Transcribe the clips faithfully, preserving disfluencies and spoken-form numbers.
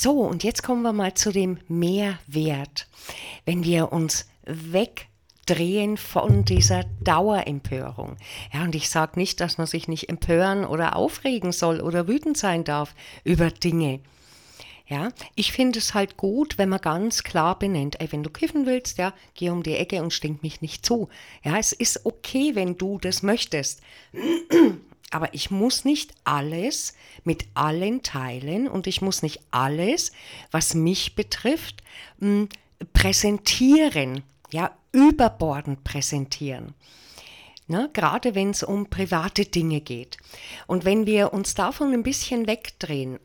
So, und jetzt kommen wir mal zu dem Mehrwert. Wenn wir uns wegdrehen von dieser Dauerempörung. Ja, und ich sage nicht, dass man sich nicht empören oder aufregen soll oder wütend sein darf über Dinge. Ja, ich finde es halt gut, wenn man ganz klar benennt, ey, wenn du kiffen willst, ja, geh um die Ecke und stink mich nicht zu. Ja, es ist okay, wenn du das möchtest. Aber ich muss nicht alles mit allen teilen und ich muss nicht alles, was mich betrifft, mh, präsentieren, ja, überbordend präsentieren. Ne, gerade wenn es um private Dinge geht. Und wenn wir uns davon ein bisschen wegdrehen,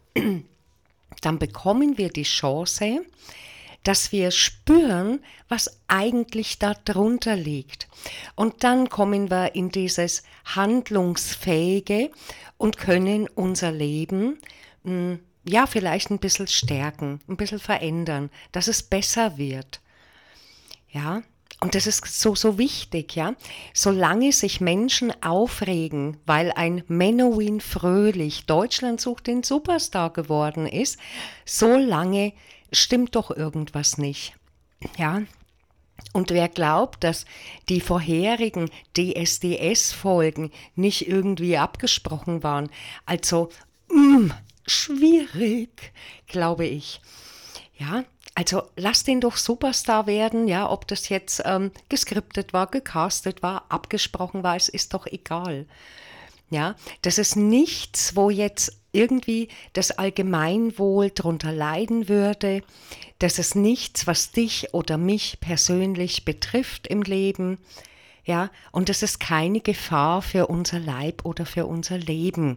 dann bekommen wir die Chance, dass wir spüren, was eigentlich darunter liegt. Und dann kommen wir in dieses Handlungsfähige und können unser Leben mh, ja vielleicht ein bisschen stärken, ein bisschen verändern, dass es besser wird. Ja, und das ist so, so wichtig, ja. Solange sich Menschen aufregen, weil ein Menowin Fröhlich Deutschland sucht den Superstar geworden ist, solange stimmt doch irgendwas nicht, ja. Und wer glaubt, dass die vorherigen D S D S-Folgen nicht irgendwie abgesprochen waren, also mh, schwierig, glaube ich, ja. Also lass den doch Superstar werden, ja, ob das jetzt ähm, geskriptet war, gecastet war, abgesprochen war, es ist doch egal. Ja, das ist nichts, wo jetzt irgendwie das Allgemeinwohl drunter leiden würde. Das ist nichts, was dich oder mich persönlich betrifft im Leben. Ja, und das ist keine Gefahr für unser Leib oder für unser Leben.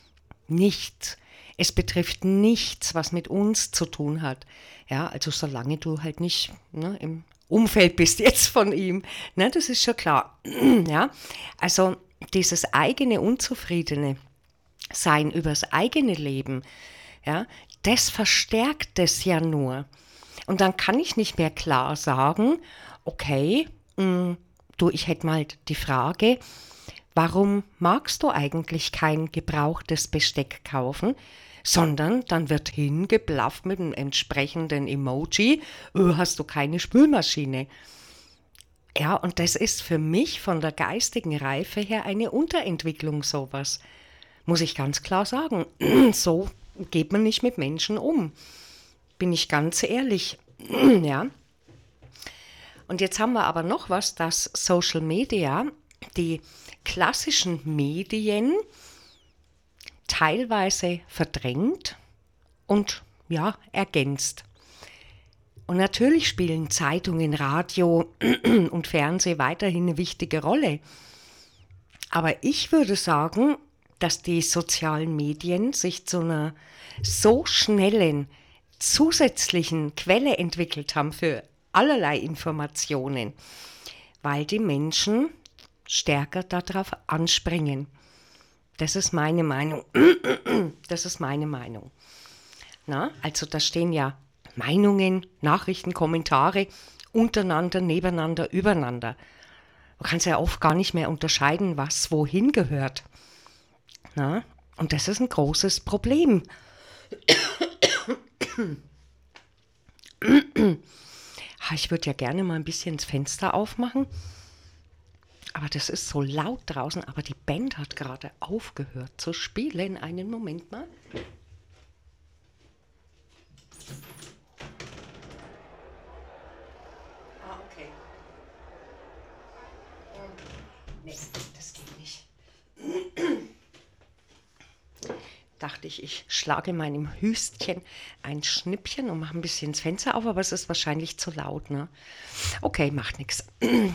Nichts. Es betrifft nichts, was mit uns zu tun hat. Ja, also solange du halt nicht ne, im Umfeld bist jetzt von ihm, ne, das ist schon klar. Ja, also dieses eigene Unzufriedene Sein übers eigene Leben, ja, das verstärkt es ja nur. Und dann kann ich nicht mehr klar sagen, okay, mh, du, ich hätte mal die Frage, warum magst du eigentlich kein gebrauchtes Besteck kaufen? Sondern dann wird hingeblafft mit einem entsprechenden Emoji, oh, hast du keine Spülmaschine? Ja, und das ist für mich von der geistigen Reife her eine Unterentwicklung sowas. Muss ich ganz klar sagen. So geht man nicht mit Menschen um. Bin ich ganz ehrlich. Ja. Und jetzt haben wir aber noch was, dass Social Media, die klassischen Medien, teilweise verdrängt und ja, ergänzt. Und natürlich spielen Zeitungen, Radio und Fernsehen weiterhin eine wichtige Rolle. Aber ich würde sagen, dass die sozialen Medien sich zu einer so schnellen zusätzlichen Quelle entwickelt haben für allerlei Informationen, weil die Menschen stärker darauf anspringen. Das ist meine Meinung. Das ist meine Meinung. Na, also da stehen ja Meinungen, Nachrichten, Kommentare untereinander, nebeneinander, übereinander. Du kannst ja oft gar nicht mehr unterscheiden, was wohin gehört. Na, und das ist ein großes Problem. Ich würde ja gerne mal ein bisschen das Fenster aufmachen. Aber das ist so laut draußen, aber die Band hat gerade aufgehört zu spielen. Einen Moment mal. Ah, okay. Nee, das geht nicht. Dachte ich, ich schlage meinem Hüstchen ein Schnippchen und mache ein bisschen das Fenster auf, aber es ist wahrscheinlich zu laut, ne? Okay, macht nichts.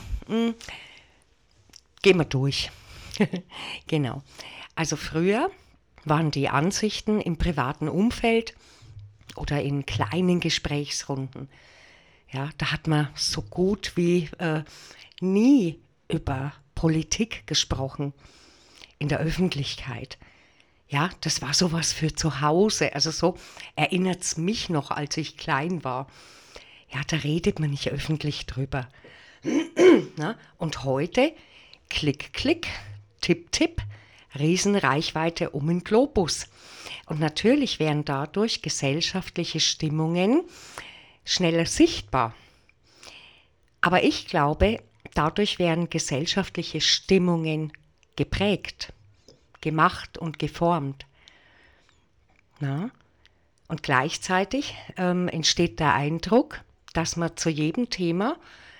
Gehen wir durch. Genau. Also früher waren die Ansichten im privaten Umfeld oder in kleinen Gesprächsrunden. Ja, da hat man so gut wie äh, nie über Politik gesprochen in der Öffentlichkeit. Ja, das war sowas für zu Hause. Also so erinnert es mich noch, als ich klein war. Ja, da redet man nicht öffentlich drüber. Na? Und heute, klick, klick, tipp, tipp, Riesenreichweite um den Globus. Und natürlich werden dadurch gesellschaftliche Stimmungen schneller sichtbar. Aber ich glaube, dadurch werden gesellschaftliche Stimmungen geprägt, gemacht und geformt. Na? Und gleichzeitig ähm, entsteht der Eindruck, dass man zu jedem Thema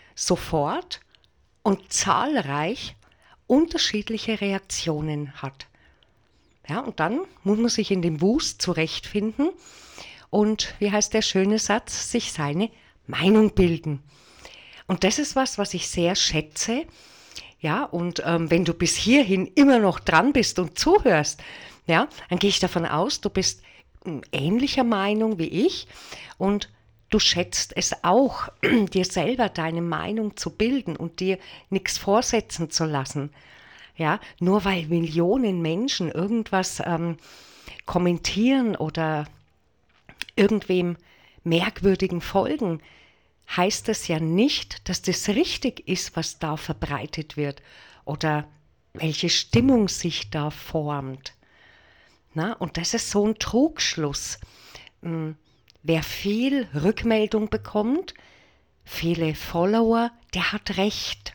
sofort und zahlreich unterschiedliche Reaktionen hat. Ja, und dann muss man sich in dem Wust zurechtfinden und, wie heißt der schöne Satz, sich seine Meinung bilden. Und das ist was, was ich sehr schätze. Ja, und ähm, wenn du bis hierhin immer noch dran bist und zuhörst, ja, dann gehe ich davon aus, du bist ähnlicher Meinung wie ich und du schätzt es auch, dir selber deine Meinung zu bilden und dir nichts vorsetzen zu lassen. Ja, nur weil Millionen Menschen irgendwas ähm, kommentieren oder irgendwem Merkwürdigen folgen, heißt das ja nicht, dass das richtig ist, was da verbreitet wird oder welche Stimmung sich da formt. Na, und das ist so ein Trugschluss. Hm, wer viel Rückmeldung bekommt, viele Follower, der hat recht.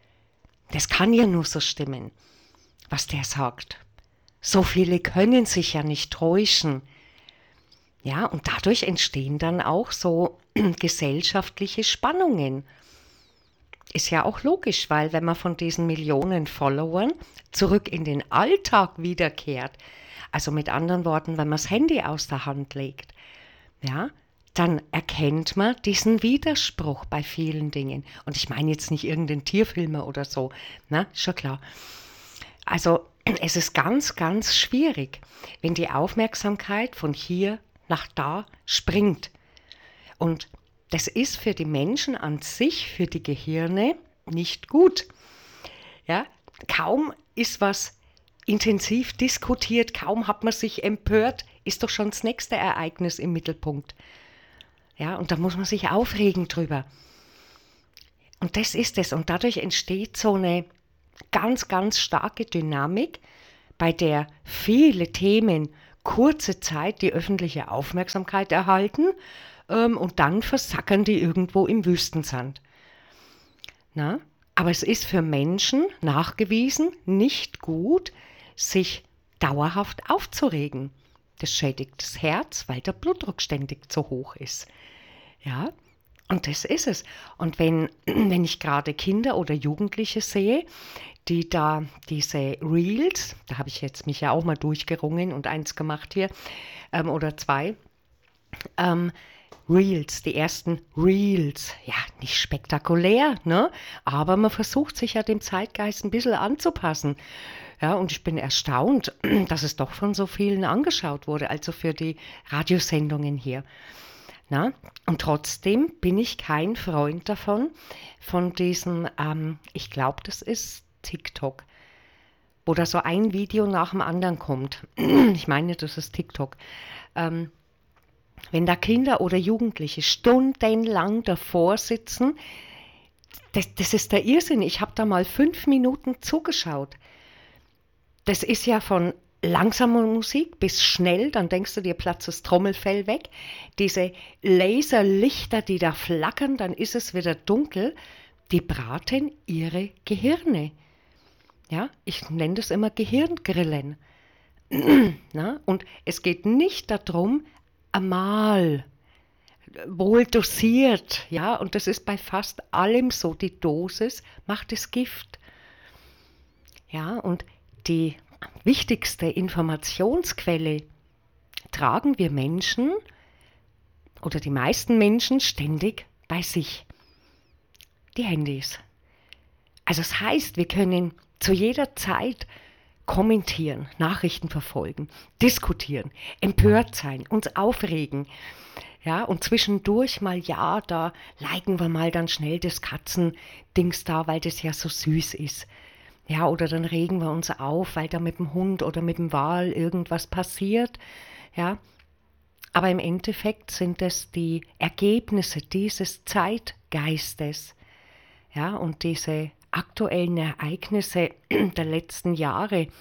Das kann ja nur so stimmen, was der sagt. So viele können sich ja nicht täuschen. Ja, und dadurch entstehen dann auch so gesellschaftliche Spannungen. Ist ja auch logisch, weil wenn man von diesen Millionen Followern zurück in den Alltag wiederkehrt, also mit anderen Worten, wenn man das Handy aus der Hand legt, ja, dann erkennt man diesen Widerspruch bei vielen Dingen. Und ich meine jetzt nicht irgendeinen Tierfilmer oder so, ne, schon klar. Also es ist ganz, ganz schwierig, wenn die Aufmerksamkeit von hier nach da springt. Und das ist für die Menschen an sich, für die Gehirne nicht gut. Ja, kaum ist was intensiv diskutiert, kaum hat man sich empört, ist doch schon das nächste Ereignis im Mittelpunkt. Ja, und da muss man sich aufregen drüber. Und das ist es. Und dadurch entsteht so eine ganz, ganz starke Dynamik, bei der viele Themen kurze Zeit die öffentliche Aufmerksamkeit erhalten ähm, und dann versackern die irgendwo im Wüstensand. Na? Aber es ist für Menschen nachgewiesen nicht gut, sich dauerhaft aufzuregen. Das schädigt das Herz, weil der Blutdruck ständig zu hoch ist. Ja, und das ist es. Und wenn, wenn ich gerade Kinder oder Jugendliche sehe, die da diese Reels, da habe ich jetzt mich ja auch mal durchgerungen und eins gemacht hier, ähm, oder zwei, ähm, Reels, die ersten Reels, ja, nicht spektakulär, ne? Aber man versucht sich ja dem Zeitgeist ein bisschen anzupassen. Ja, und ich bin erstaunt, dass es doch von so vielen angeschaut wurde, also für die Radiosendungen hier. Na? Und trotzdem bin ich kein Freund davon, von diesem, ähm, ich glaube, das ist TikTok, wo da so ein Video nach dem anderen kommt. Ich meine, das ist TikTok. Ähm, wenn da Kinder oder Jugendliche stundenlang davor sitzen, das, das ist der Irrsinn. Ich habe da mal fünf Minuten zugeschaut. Das ist ja von langsamer Musik bis schnell, dann denkst du dir, platzt das Trommelfell weg. Diese Laserlichter, die da flackern, dann ist es wieder dunkel, die braten ihre Gehirne. Ja, ich nenne das immer Gehirngrillen. Na, und es geht nicht darum, einmal wohl dosiert, ja, und das ist bei fast allem so, die Dosis macht das Gift. Ja, und die wichtigste Informationsquelle tragen wir Menschen oder die meisten Menschen ständig bei sich. Die Handys. Also das heißt, wir können zu jeder Zeit kommentieren, Nachrichten verfolgen, diskutieren, empört sein, uns aufregen. Ja, und zwischendurch mal, ja, da liken wir mal dann schnell das Katzendings da, weil das ja so süß ist. Ja, oder dann regen wir uns auf, weil da mit dem Hund oder mit dem Wal irgendwas passiert. Ja, aber im Endeffekt sind es die Ergebnisse dieses Zeitgeistes. Ja, und diese aktuellen Ereignisse der letzten Jahre,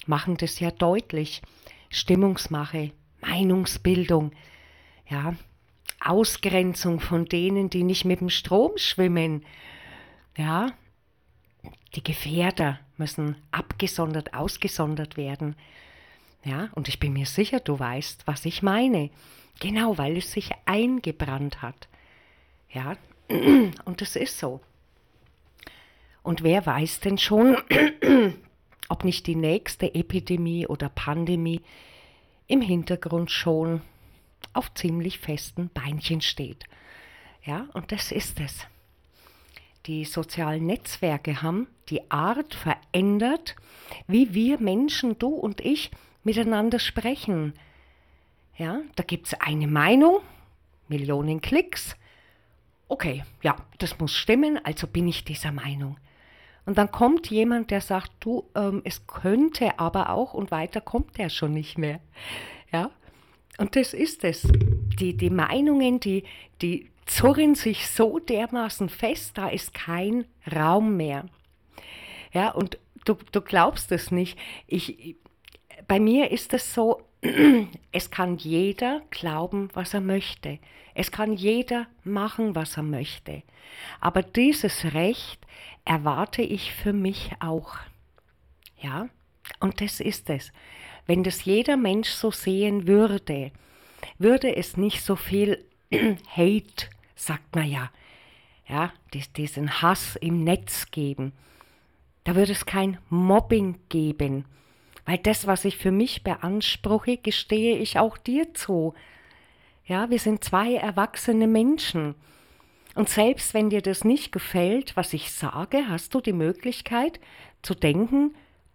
machen das ja deutlich. Stimmungsmache, Meinungsbildung, ja, Ausgrenzung von denen, die nicht mit dem Strom schwimmen. Ja, die Gefährder müssen abgesondert, ausgesondert werden. Ja, und ich bin mir sicher, du weißt, was ich meine. Genau, weil es sich eingebrannt hat. Ja, und das ist so. Und wer weiß denn schon, ob nicht die nächste Epidemie oder Pandemie im Hintergrund schon auf ziemlich festen Beinchen steht. Ja, und das ist es. Die sozialen Netzwerke haben die Art verändert, wie wir Menschen, du und ich, miteinander sprechen. Ja, da gibt es eine Meinung, Millionen Klicks. Okay, ja, das muss stimmen, also bin ich dieser Meinung. Und dann kommt jemand, der sagt, du, ähm, es könnte aber auch, und weiter kommt er schon nicht mehr. Ja, und das ist es. Die, die Meinungen, die, die zurren sich so dermaßen fest, da ist kein Raum mehr. Ja, und du, du glaubst es nicht. Ich, bei mir ist es so, es kann jeder glauben, was er möchte. Es kann jeder machen, was er möchte. Aber dieses Recht erwarte ich für mich auch. Ja, und das ist es. Wenn das jeder Mensch so sehen würde, würde es nicht so viel Hate, sagt man ja, ja, diesen Hass im Netz geben. Da würde es kein Mobbing geben. Weil das, was ich für mich beanspruche, gestehe ich auch dir zu. Ja, wir sind zwei erwachsene Menschen. Und selbst wenn dir das nicht gefällt, was ich sage, hast du die Möglichkeit zu denken,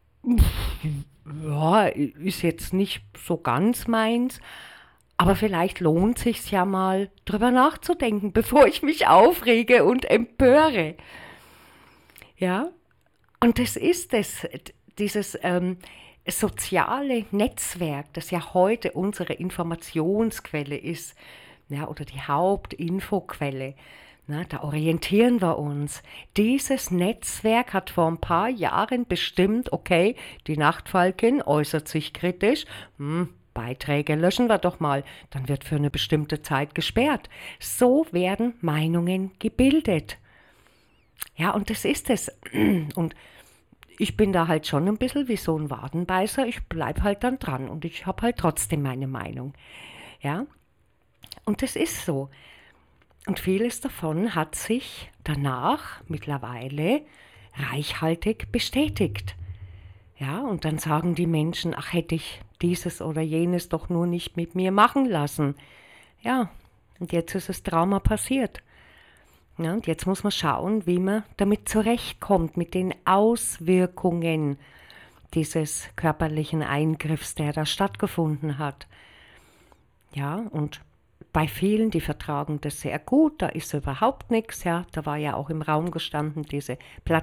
ja, ist jetzt nicht so ganz meins, aber vielleicht lohnt es sich ja mal drüber nachzudenken, bevor ich mich aufrege und empöre. Ja, und das ist es, dieses ähm, soziale Netzwerk, das ja heute unsere Informationsquelle ist, ja, oder die Hauptinfoquelle. Na, da orientieren wir uns. Dieses Netzwerk hat vor ein paar Jahren bestimmt, okay, die Nachtfalkin äußert sich kritisch, hm, Beiträge löschen wir doch mal, dann wird für eine bestimmte Zeit gesperrt. So werden Meinungen gebildet. Ja, und das ist es. Und ich bin da halt schon ein bisschen wie so ein Wadenbeißer, ich bleib halt dann dran und ich habe halt trotzdem meine Meinung. Ja, und das ist so. Und vieles davon hat sich danach mittlerweile reichhaltig bestätigt. Ja, und dann sagen die Menschen, ach, hätte ich dieses oder jenes doch nur nicht mit mir machen lassen. Ja, und jetzt ist das Trauma passiert. Ja, und jetzt muss man schauen, wie man damit zurechtkommt, mit den Auswirkungen dieses körperlichen Eingriffs, der da stattgefunden hat. Ja, und bei vielen, die vertragen das sehr gut, da ist überhaupt nichts. Ja, da war ja auch im Raum gestanden diese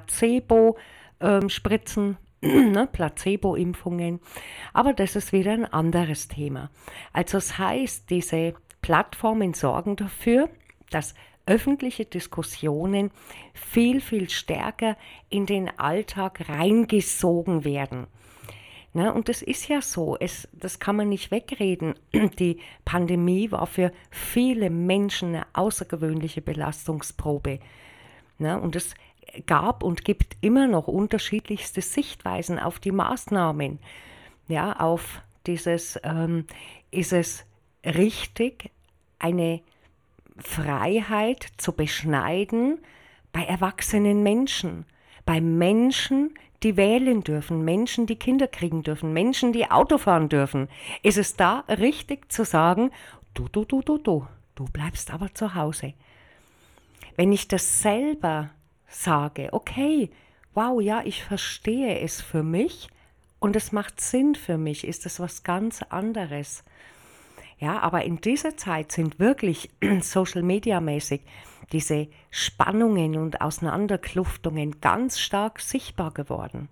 Placebo-Spritzen, ähm, ne, Placebo-Impfungen. Aber das ist wieder ein anderes Thema. Also das heißt, diese Plattformen sorgen dafür, dass öffentliche Diskussionen viel, viel stärker in den Alltag reingesogen werden. Ne, und das ist ja so, es, das kann man nicht wegreden. Die Pandemie war für viele Menschen eine außergewöhnliche Belastungsprobe. Ne, und es gab und gibt immer noch unterschiedlichste Sichtweisen auf die Maßnahmen. Ja, auf dieses, ähm, ist es richtig, eine Freiheit zu beschneiden bei erwachsenen Menschen, bei Menschen, die wählen dürfen, Menschen, die Kinder kriegen dürfen, Menschen, die Auto fahren dürfen. Ist es da richtig zu sagen, du, du, du, du, du, du bleibst aber zu Hause? Wenn ich das selber sage, okay, wow, ja, ich verstehe es für mich und es macht Sinn für mich, ist das was ganz anderes. Ja, aber in dieser Zeit sind wirklich Social-Media-mäßig diese Spannungen und Auseinanderkluftungen ganz stark sichtbar geworden.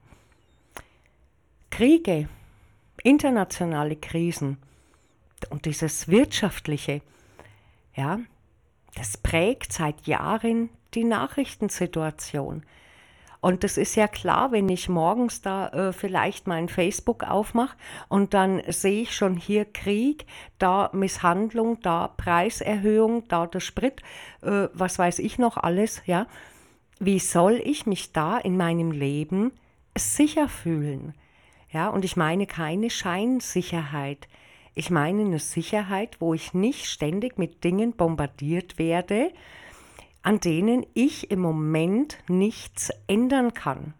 Kriege, internationale Krisen und dieses Wirtschaftliche, ja, das prägt seit Jahren die Nachrichtensituation. Und das ist ja klar, wenn ich morgens da äh, vielleicht mein Facebook aufmache und dann sehe ich schon hier Krieg, da Misshandlung, da Preiserhöhung, da der Sprit, äh, was weiß ich noch alles, ja. Wie soll ich mich da in meinem Leben sicher fühlen? Ja, und ich meine keine Scheinsicherheit. Ich meine eine Sicherheit, wo ich nicht ständig mit Dingen bombardiert werde, an denen ich im Moment nichts ändern kann.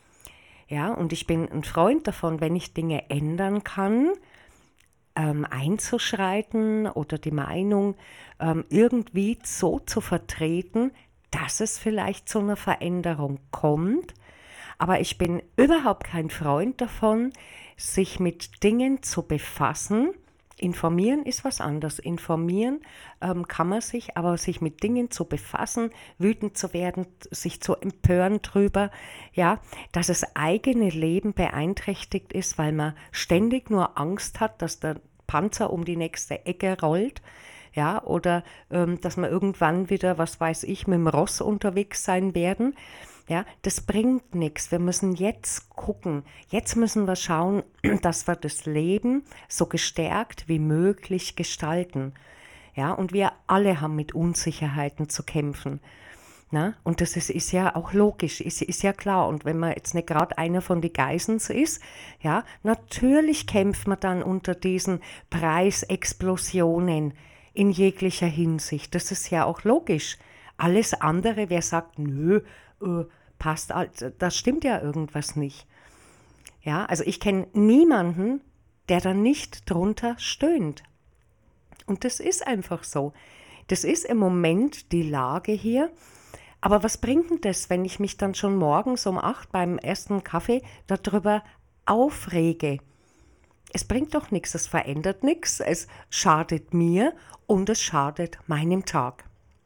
Ja, und ich bin ein Freund davon, wenn ich Dinge ändern kann, ähm, einzuschreiten oder die Meinung ähm, irgendwie so zu vertreten, dass es vielleicht zu einer Veränderung kommt. Aber ich bin überhaupt kein Freund davon, sich mit Dingen zu befassen. Informieren ist was anderes. Informieren ähm, kann man sich, aber sich mit Dingen zu befassen, wütend zu werden, sich zu empören drüber, ja, dass das eigene Leben beeinträchtigt ist, weil man ständig nur Angst hat, dass der Panzer um die nächste Ecke rollt, ja, oder ähm, dass wir irgendwann wieder, was weiß ich, mit dem Ross unterwegs sein werden. Ja, das bringt nichts. Wir müssen jetzt gucken. Jetzt müssen wir schauen, dass wir das Leben so gestärkt wie möglich gestalten. Ja, und wir alle haben mit Unsicherheiten zu kämpfen. Na, und das ist, ist ja auch logisch, ist, ist ja klar. Und wenn man jetzt nicht gerade einer von den Geissens ist, ja, natürlich kämpft man dann unter diesen Preisexplosionen in jeglicher Hinsicht. Das ist ja auch logisch. Alles andere, wer sagt, nö, äh, passt, da stimmt ja irgendwas nicht. Ja, also ich kenne niemanden, der da nicht drunter stöhnt. Und das ist einfach so. Das ist im Moment die Lage hier. Aber was bringt denn das, wenn ich mich dann schon morgens um acht beim ersten Kaffee darüber aufrege? Es bringt doch nichts, es verändert nichts, es schadet mir und es schadet meinem Tag.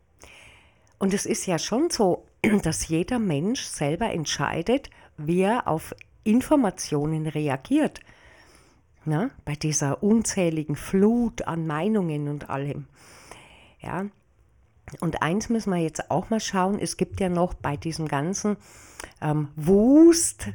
Und es ist ja schon so, dass jeder Mensch selber entscheidet, wie er auf Informationen reagiert. Na, bei dieser unzähligen Flut an Meinungen und allem. Ja. Und eins müssen wir jetzt auch mal schauen, es gibt ja noch bei diesem ganzen ähm, Wust,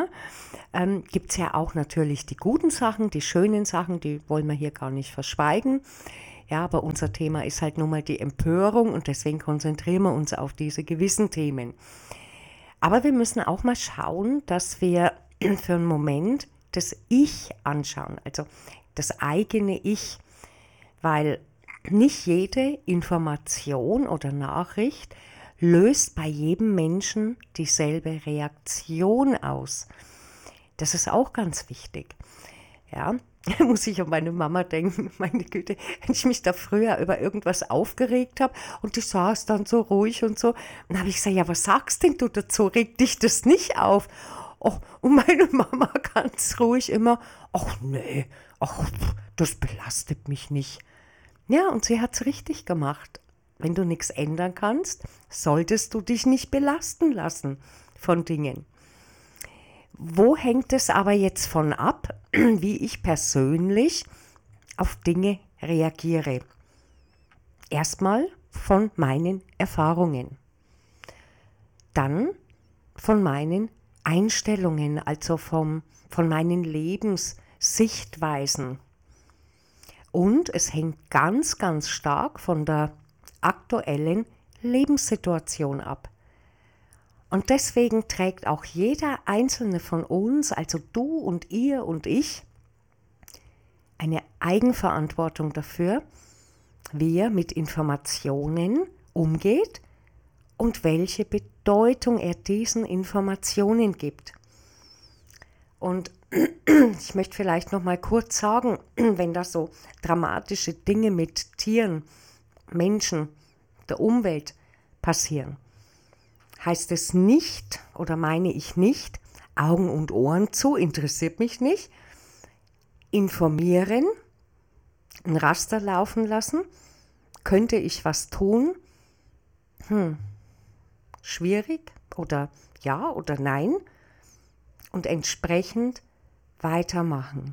ähm, gibt es ja auch natürlich die guten Sachen, die schönen Sachen, die wollen wir hier gar nicht verschweigen. Ja, aber unser Thema ist halt nun mal die Empörung und deswegen konzentrieren wir uns auf diese gewissen Themen. Aber wir müssen auch mal schauen, dass wir für einen Moment das Ich anschauen, also das eigene Ich, weil nicht jede Information oder Nachricht löst bei jedem Menschen dieselbe Reaktion aus. Das ist auch ganz wichtig. Ja, muss ich an meine Mama denken, meine Güte, wenn ich mich da früher über irgendwas aufgeregt habe und die saß dann so ruhig und so, dann habe ich gesagt, ja, was sagst denn du dazu, regt dich das nicht auf? Oh, und meine Mama ganz ruhig immer, ach nee, ach, das belastet mich nicht. Ja, und sie hat es richtig gemacht. Wenn du nichts ändern kannst, solltest du dich nicht belasten lassen von Dingen. Wo hängt es aber jetzt von ab, wie ich persönlich auf Dinge reagiere? Erstmal von meinen Erfahrungen. Dann von meinen Einstellungen, also vom, von meinen Lebenssichtweisen. Und es hängt ganz, ganz stark von der aktuellen Lebenssituation ab. Und deswegen trägt auch jeder Einzelne von uns, also du und ihr und ich, eine Eigenverantwortung dafür, wie er mit Informationen umgeht und welche Bedeutung er diesen Informationen gibt. Und ich möchte vielleicht noch mal kurz sagen, wenn da so dramatische Dinge mit Tieren, Menschen, der Umwelt passieren, heißt es nicht, oder meine ich nicht, Augen und Ohren zu, interessiert mich nicht, informieren, ein Raster laufen lassen, könnte ich was tun? Hm, schwierig oder ja oder nein und entsprechend weitermachen.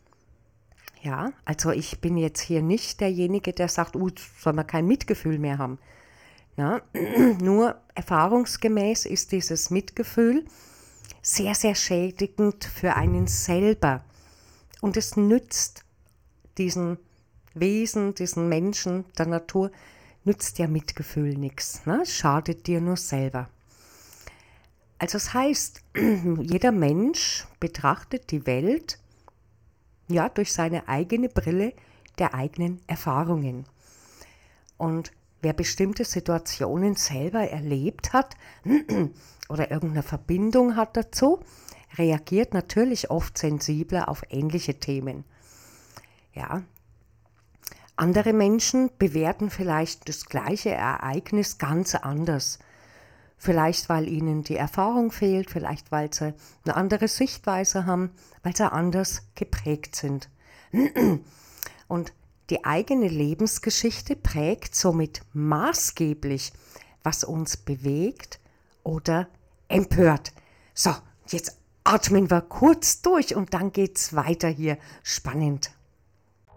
Ja, also ich bin jetzt hier nicht derjenige, der sagt, uh, soll man kein Mitgefühl mehr haben. Na? Nur erfahrungsgemäß ist dieses Mitgefühl sehr, sehr schädigend für einen selber. Und es nützt diesen Wesen, diesen Menschen, der Natur, nützt ja Mitgefühl nichts. Ne? Es schadet dir nur selber. Also das heißt, jeder Mensch betrachtet die Welt ja durch seine eigene Brille der eigenen Erfahrungen. Und wer bestimmte Situationen selber erlebt hat oder irgendeine Verbindung hat dazu, reagiert natürlich oft sensibler auf ähnliche Themen. Ja. Andere Menschen bewerten vielleicht das gleiche Ereignis ganz anders. Vielleicht, weil ihnen die Erfahrung fehlt, vielleicht, weil sie eine andere Sichtweise haben, weil sie anders geprägt sind. Und die eigene Lebensgeschichte prägt somit maßgeblich, was uns bewegt oder empört. So, jetzt atmen wir kurz durch und dann geht's weiter hier. Spannend.